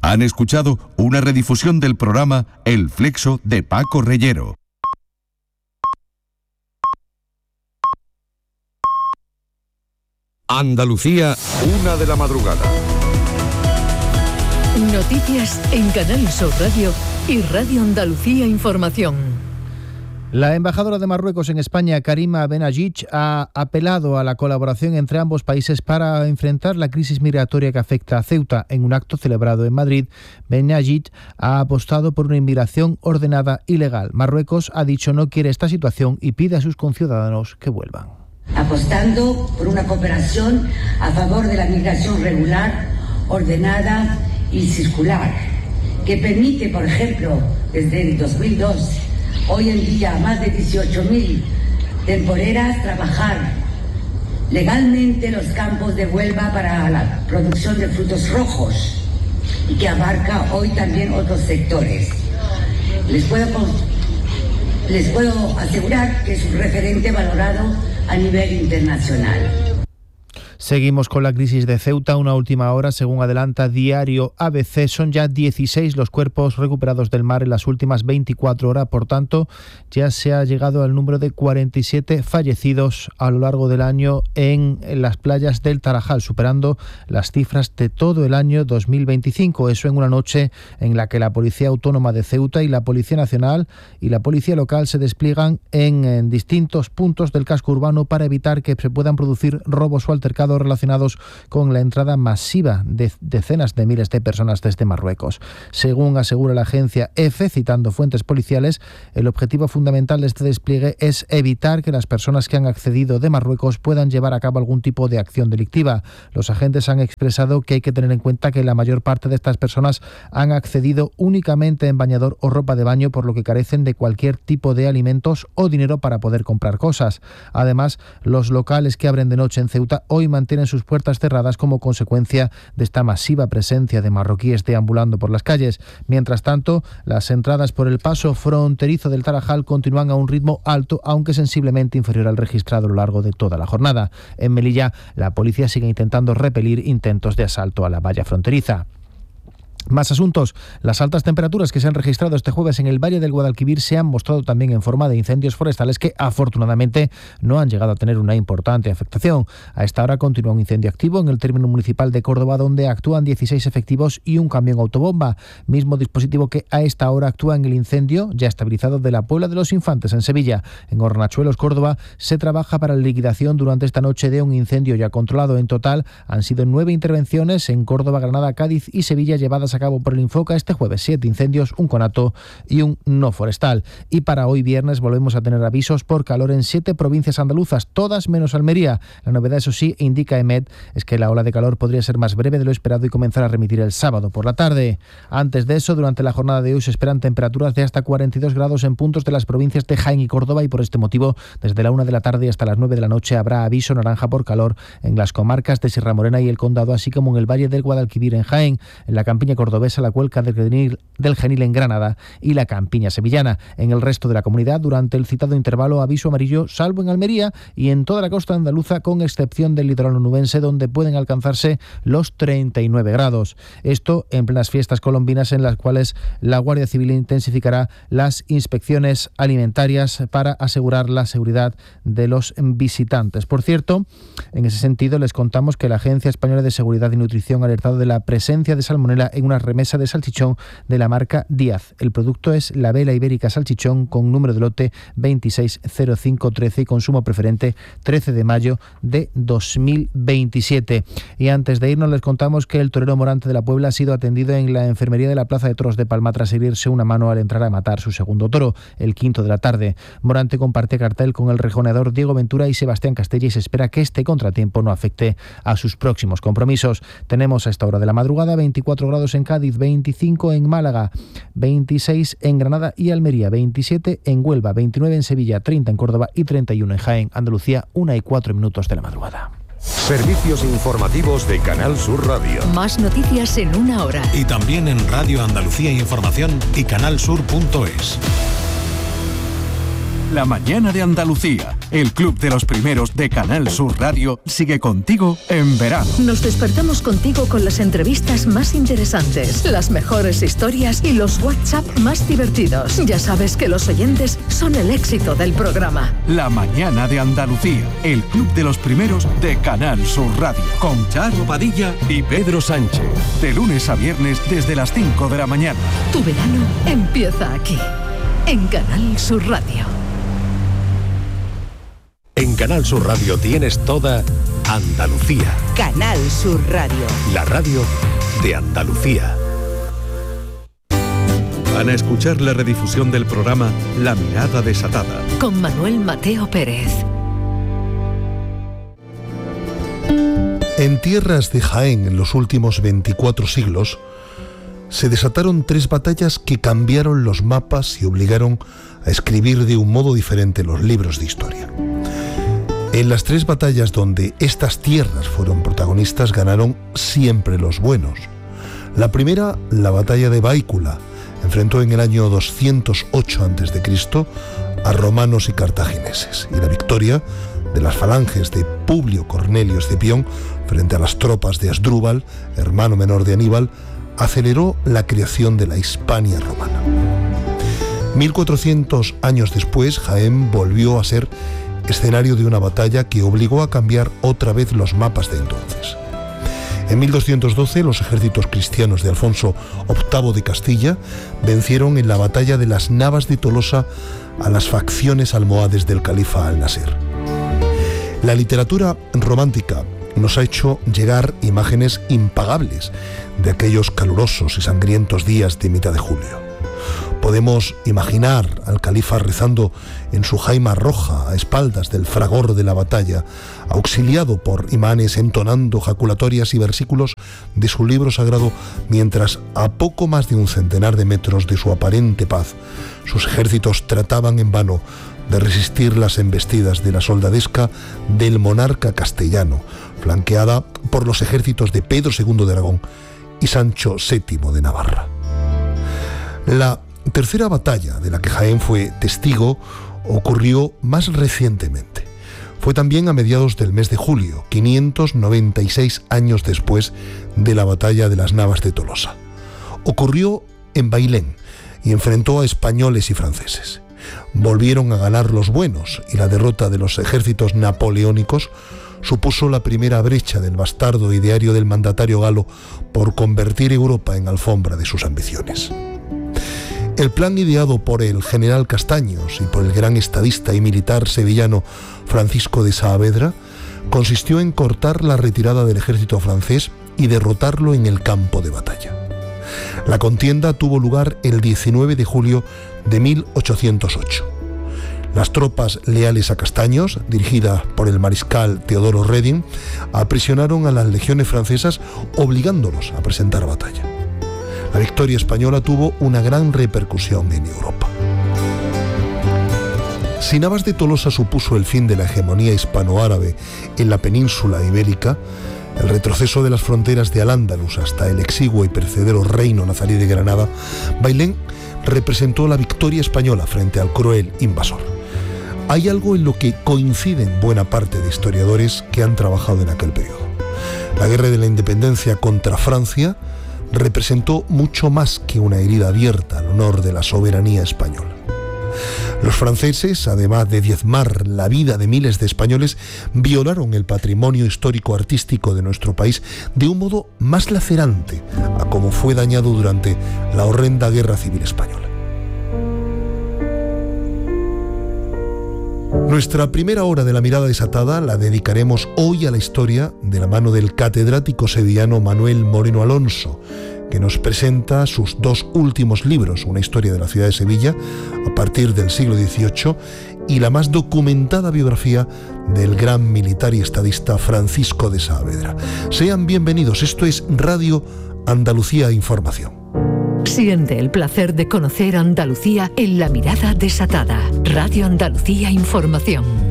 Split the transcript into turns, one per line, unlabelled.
Han escuchado una redifusión del programa El Flexo de Paco Reyero.
Andalucía, 1 de la madrugada.
Noticias en Canal Sur Radio y Radio Andalucía Información.
La embajadora de Marruecos en España, Karima Benajich, ha apelado a la colaboración entre ambos países para enfrentar la crisis migratoria que afecta a Ceuta. En un acto celebrado en Madrid, Benajich ha apostado por una inmigración ordenada y legal. Marruecos ha dicho no quiere esta situación y pide a sus conciudadanos que vuelvan.
Apostando por una cooperación a favor de la migración regular, ordenada y circular, que permite, por ejemplo, desde el 2002, hoy en día a más de 18.000 temporeras trabajar legalmente en los campos de Huelva para la producción de frutos rojos y que abarca hoy también otros sectores. Les puedo asegurar que es un referente valorado a nivel internacional.
Seguimos con la crisis de Ceuta. Una última hora, según adelanta Diario ABC, son ya 16 los cuerpos recuperados del mar en las últimas 24 horas. Por tanto, ya se ha llegado al número de 47 fallecidos a lo largo del año en las playas del Tarajal, superando las cifras de todo el año 2025. Eso en una noche en la que la Policía Autónoma de Ceuta y la Policía Nacional y la Policía Local se despliegan en distintos puntos del casco urbano para evitar que se puedan producir robos o altercados relacionados con la entrada masiva de decenas de miles de personas desde Marruecos. Según asegura la agencia EFE, citando fuentes policiales, el objetivo fundamental de este despliegue es evitar que las personas que han accedido de Marruecos puedan llevar a cabo algún tipo de acción delictiva. Los agentes han expresado que hay que tener en cuenta que la mayor parte de estas personas han accedido únicamente en bañador o ropa de baño, por lo que carecen de cualquier tipo de alimentos o dinero para poder comprar cosas. Además, los locales que abren de noche en Ceuta hoy mantienen sus puertas cerradas como consecuencia de esta masiva presencia de marroquíes deambulando por las calles. Mientras tanto, las entradas por el paso fronterizo del Tarajal continúan a un ritmo alto, aunque sensiblemente inferior al registrado a lo largo de toda la jornada. En Melilla, la policía sigue intentando repelir intentos de asalto a la valla fronteriza. Más asuntos. Las altas temperaturas que se han registrado este jueves en el Valle del Guadalquivir se han mostrado también en forma de incendios forestales que afortunadamente no han llegado a tener una importante afectación. A esta hora continúa un incendio activo en el término municipal de Córdoba, donde actúan 16 efectivos y un camión autobomba, mismo dispositivo que a esta hora actúa en el incendio ya estabilizado de la Puebla de los Infantes en Sevilla. En Hornachuelos, Córdoba, se trabaja para la liquidación durante esta noche de un incendio ya controlado. En total han sido 9 intervenciones en Córdoba, Granada, Cádiz y Sevilla llevadas a cabo por el Infoca este jueves. 7 incendios, un conato y un no forestal. Y para hoy viernes volvemos a tener avisos por calor en 7 provincias andaluzas, todas menos Almería. La novedad, eso sí, indica EMET, es que la ola de calor podría ser más breve de lo esperado y comenzar a remitir el sábado por la tarde. Antes de eso, durante la jornada de hoy se esperan temperaturas de hasta 42 grados en puntos de las provincias de Jaén y Córdoba, y por este motivo, desde la 1 de la tarde hasta las 9 de la noche habrá aviso naranja por calor en las comarcas de Sierra Morena y el Condado, así como en el Valle del Guadalquivir en Jaén, en la campiña cordobesa, la Cuenca del Genil en Granada y la campiña sevillana. En el resto de la comunidad, durante el citado intervalo, aviso amarillo, salvo en Almería y en toda la costa andaluza, con excepción del litoral onubense, donde pueden alcanzarse los 39 grados. Esto en plenas fiestas colombinas, en las cuales la Guardia Civil intensificará las inspecciones alimentarias para asegurar la seguridad de los visitantes. Por cierto, en ese sentido, les contamos que la Agencia Española de Seguridad y Nutrición ha alertado de la presencia de salmonela en una remesa de salchichón de la marca Díaz. El producto es la vela ibérica salchichón con número de lote 260513 y consumo preferente 13 de mayo de 2027. Y antes de irnos les contamos que el torero Morante de la Puebla ha sido atendido en la enfermería de la Plaza de Toros de Palma tras herirse una mano al entrar a matar su segundo toro, el quinto de la tarde. Morante comparte cartel con el rejoneador Diego Ventura y Sebastián Castella y se espera que este contratiempo no afecte a sus próximos compromisos. Tenemos a esta hora de la madrugada 24 grados en Cádiz, 25 en Málaga, 26 en Granada y Almería, 27 en Huelva, 29 en Sevilla, 30 en Córdoba y 31 en Jaén. Andalucía, 1:04 de la madrugada.
Servicios informativos de Canal Sur Radio.
Más noticias en una hora.
Y también en Radio Andalucía Información y canalsur.es. La mañana de Andalucía, el club de los primeros de Canal Sur Radio, sigue contigo en verano.
Nos despertamos contigo con las entrevistas más interesantes, las mejores historias y los WhatsApp más divertidos. Ya sabes que los oyentes son el éxito del programa.
La mañana de Andalucía, el club de los primeros de Canal Sur Radio, con Charo Padilla y Pedro Sánchez. De lunes a viernes desde las 5 de la mañana.
Tu verano empieza aquí, en Canal Sur Radio.
En Canal Sur Radio tienes toda Andalucía.
Canal Sur Radio.
La radio de Andalucía.
Van a escuchar la redifusión del programa La Mirada Desatada.
Con Manuel Mateo Pérez.
En tierras de Jaén, en los últimos 24 siglos, se desataron 3 batallas que cambiaron los mapas y obligaron a escribir de un modo diferente los libros de historia. En las 3 batallas donde estas tierras fueron protagonistas, ganaron siempre los buenos. La primera, la batalla de Báicula, enfrentó en el año 208 a.C. a romanos y cartagineses, y la victoria de las falanges de Publio Cornelio Escipión frente a las tropas de Asdrúbal, hermano menor de Aníbal, aceleró la creación de la Hispania romana. 1400 años después, Jaén volvió a ser escenario de una batalla que obligó a cambiar otra vez los mapas de entonces. En 1212, los ejércitos cristianos de Alfonso VIII de Castilla vencieron en la batalla de las Navas de Tolosa a las facciones almohades del califa Al-Nasir. La literatura romántica nos ha hecho llegar imágenes impagables de aquellos calurosos y sangrientos días de mitad de julio. Podemos imaginar al califa rezando en su jaima roja a espaldas del fragor de la batalla, auxiliado por imanes entonando jaculatorias y versículos de su libro sagrado, mientras a poco más de un centenar de metros de su aparente paz, sus ejércitos trataban en vano de resistir las embestidas de la soldadesca del monarca castellano, flanqueada por los ejércitos de Pedro II de Aragón y Sancho VII de Navarra. La tercera batalla de la que Jaén fue testigo ocurrió más recientemente. Fue también a mediados del mes de julio, 596 años después de la batalla de las Navas de Tolosa. Ocurrió en Bailén y enfrentó a españoles y franceses. Volvieron a ganar los buenos y la derrota de los ejércitos napoleónicos supuso la primera brecha del bastardo ideario del mandatario galo por convertir Europa en alfombra de sus ambiciones. El plan ideado por el general Castaños y por el gran estadista y militar sevillano Francisco de Saavedra consistió en cortar la retirada del ejército francés y derrotarlo en el campo de batalla. La contienda tuvo lugar el 19 de julio de 1808. Las tropas leales a Castaños, dirigidas por el mariscal Teodoro Reding, aprisionaron a las legiones francesas, obligándolos a presentar batalla. La victoria española tuvo una gran repercusión en Europa. Si Navas de Tolosa supuso el fin de la hegemonía hispano-árabe en la península ibérica, el retroceso de las fronteras de Al-Ándalus hasta el exiguo y perecedero reino nazarí de Granada, Bailén representó la victoria española frente al cruel invasor. Hay algo en lo que coinciden buena parte de historiadores que han trabajado en aquel periodo. La guerra de la independencia contra Francia representó mucho más que una herida abierta al honor de la soberanía española. Los franceses, además de diezmar la vida de miles de españoles, violaron el patrimonio histórico-artístico de nuestro país de un modo más lacerante a como fue dañado durante la horrenda Guerra Civil Española. Nuestra primera hora de La Mirada Desatada la dedicaremos hoy a la historia de la mano del catedrático sevillano Manuel Moreno Alonso, que nos presenta sus 2 últimos libros, Una historia de la ciudad de Sevilla, a partir del siglo XVIII, y la más documentada biografía del gran militar y estadista Francisco de Saavedra. Sean bienvenidos, esto es Radio Andalucía Información.
Siente el placer de conocer Andalucía en La Mirada Desatada. Radio Andalucía Información.